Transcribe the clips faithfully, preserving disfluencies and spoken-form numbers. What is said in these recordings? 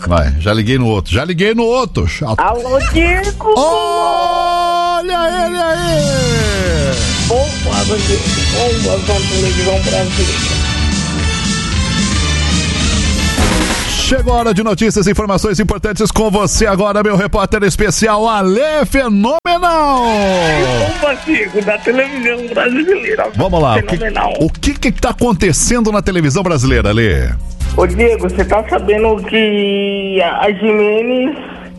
Vai, já liguei no outro, já liguei no outro. Chato. Alô, Diego! Olha ele aí! Bomba, bomba na televisão brasileira. Chegou a hora de notícias e informações importantes com você agora, meu repórter especial, Alê Fenomenal! Bomba, Diego, da televisão brasileira. Vamos lá, Fenomenal. o que o que que tá acontecendo na televisão brasileira, Alê? Ô, Diego, você tá sabendo que a Gimenez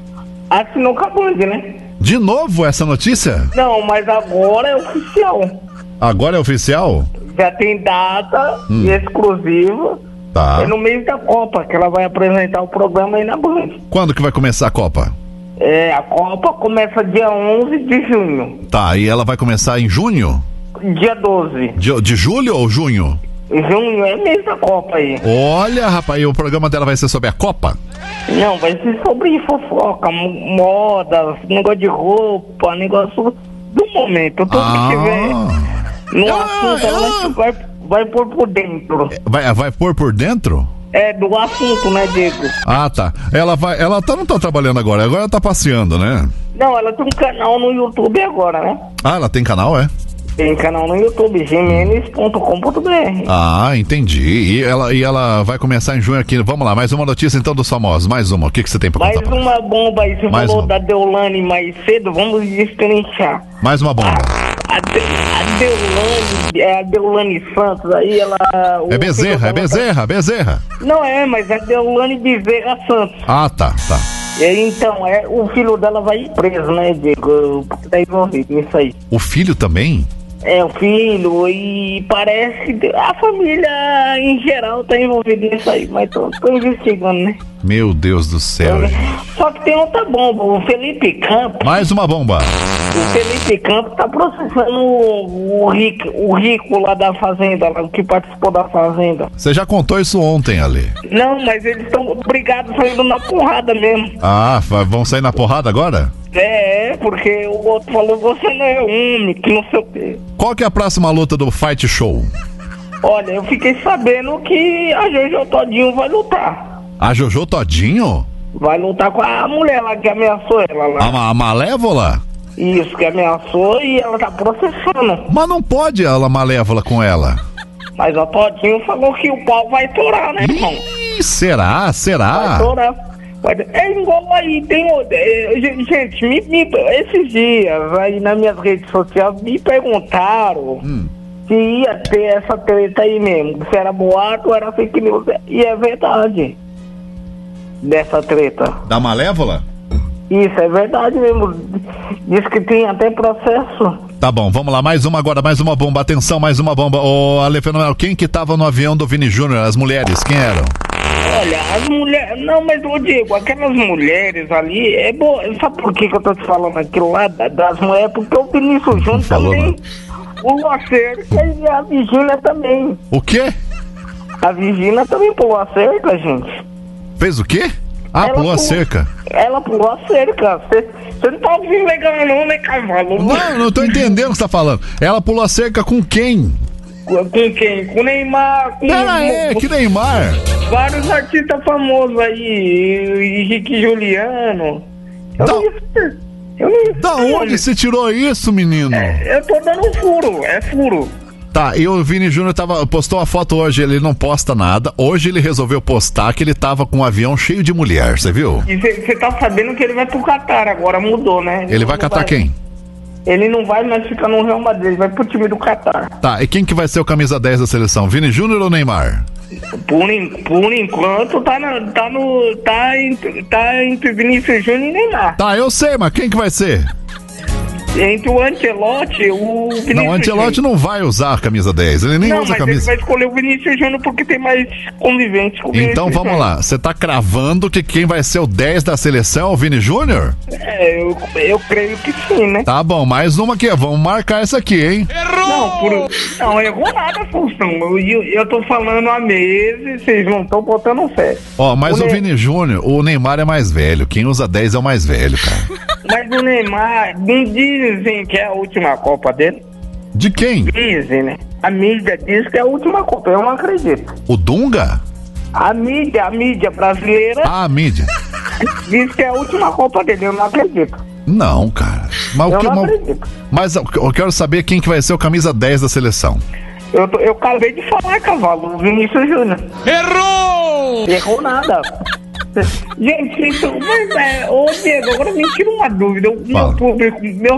assinou com a Band, né? De novo essa notícia? Não, mas agora é oficial. Agora é oficial? Já tem data hum. exclusiva. Tá. É no meio da Copa que ela vai apresentar o programa aí na Band. Quando que vai começar a Copa? É, a Copa começa dia onze de junho. Tá, e ela vai começar em junho? Dia doze. De, de julho ou junho? Junho é mês da Copa aí. Olha, rapaz, e o programa dela vai ser sobre a Copa? Não, vai ser sobre fofoca, moda, negócio de roupa, negócio do momento. Tudo ah. que tiver no ah, assunto, ela vai, vai pôr por dentro. Vai, vai pôr por dentro? É, do assunto, né, Diego? Ah, tá. Ela vai, ela tá, não tá trabalhando agora, agora ela tá passeando, né? Não, ela tem um canal no YouTube agora, né? Ah, ela tem canal, é? Tem canal no YouTube, gimenez ponto com ponto b r. Ah, entendi. E ela, e ela vai começar em junho aqui. Vamos lá, mais uma notícia então dos famosos. Mais uma. O que, que você tem pra contar? Mais uma bomba aí. Você mais falou uma. Da Deolane mais cedo. Vamos destrinchar. Mais uma bomba. A, a, De, a Deolane, é a Deolane Santos aí, ela... É Bezerra, é Bezerra, tá... Bezerra. Não é, mas é Deolane Bezerra Santos. Ah, tá, tá. E, então, é, o filho dela vai ir preso, né, Diego? Tá envolvido nisso aí. O filho também? É, o filho, e parece que a família em geral tá envolvida nisso aí, mas tô, tô investigando, né? Meu Deus do céu. Só que tem outra bomba, o Felipe Campos. Mais uma bomba. O Felipe Campos tá processando o, o, rico, o rico lá da fazenda, lá, o que participou da fazenda. Você já contou isso ontem, Ale? Não, mas eles estão brigados saindo na porrada mesmo. Ah, vão sair na porrada agora? É, porque o outro falou, você não é homem, que não sei o quê. Qual que é a próxima luta do Fight Show? Olha, eu fiquei sabendo que a Jojo Todinho vai lutar. A Jojo Todinho? Vai lutar com a mulher lá que ameaçou ela lá. A, a Malévola? Isso, que ameaçou e ela tá processando. Mas não pode ela Malévola com ela. Mas a Todinho falou que o pau vai torar, né, irmão? Ih, será? Será? Vai torar. É igual aí, tem. Gente, me, me, esses dias aí nas minhas redes sociais me perguntaram hum. se ia ter essa treta aí mesmo. Se era boato ou era fake news. E é verdade. Dessa treta. Da Malévola? Isso, é verdade mesmo. Diz que tem até processo. Tá bom, vamos lá, mais uma agora, mais uma bomba. Atenção, mais uma bomba. Ô, Ale Fenomenal, quem que tava no avião do Vini Júnior? As mulheres, quem eram? Olha, as mulheres... Não, mas, ô Diego, aquelas mulheres ali... é boa. Sabe por que, que eu tô te falando aquilo lá das mulheres? Porque o Vinícius Júnior também... Né? O Lua Cerca e a Virgínia também. O quê? A Virgínia também pulou a cerca, gente. Fez o quê? Ah, ela pulou a cerca. Ela pulou a cerca. Você não tá ouvindo legal não, né, cavalo? Não, não tô entendendo o que você tá falando. Ela pulou a cerca com quem? Com quem? Com o Neymar. Com Pera aí, que Neymar? Vários artistas famosos aí. Henrique Juliano. Eu da não eu não da onde você tirou isso, menino? É, eu tô dando um furo, é furo. Tá, e o Vini Júnior tava, postou uma foto hoje, ele não posta nada. Hoje ele resolveu postar que ele tava com um avião cheio de mulher, você viu? E você tá sabendo que ele vai pro Catar agora, mudou, né? Ele, ele vai catar vai... quem? Ele não vai mais ficar no Real Madrid, ele vai pro time do Catar. Tá, e quem que vai ser o camisa dez da seleção? Vini Júnior ou Neymar? Por, por enquanto tá, na, tá no. tá entre, tá entre Vinícius Júnior e Neymar. Tá, eu sei, mas quem que vai ser? Entre o Ancelotti e o Vinícius Não, o Ancelotti Júnior não vai usar a camisa dez, ele nem não, usa a camisa. Não, mas ele vai escolher o Vinícius Júnior porque tem mais convivente com o Vinícius Então vamos Júnior. lá, você tá cravando que quem vai ser o dez da seleção é o Vini Júnior? É, eu, eu creio que sim, né? Tá bom, mais uma aqui, vamos marcar essa aqui, hein? Errou! Não, por, não errou nada, Faustão. Eu, eu, eu tô falando há meses, vocês não estão botando fé. Ó, mas o, o Vini Júnior, o Neymar é mais velho, quem usa dez é o mais velho, cara. Mas o Neymar, não dizem que é a última Copa dele? De quem? Dizem, né? A mídia diz que é a última Copa, eu não acredito. O Dunga? A mídia, a mídia brasileira... Ah, a mídia. Diz que é a última Copa dele, eu não acredito. Não, cara. Mas, eu o que, não mas, acredito. mas eu quero saber quem que vai ser o camisa dez da seleção. Eu, tô, eu acabei de falar, cavalo, o Vinícius Júnior. Errou! Errou nada. Gente, isso, mas é, ô Diego, agora me tira uma dúvida. O meu Fala. público, meu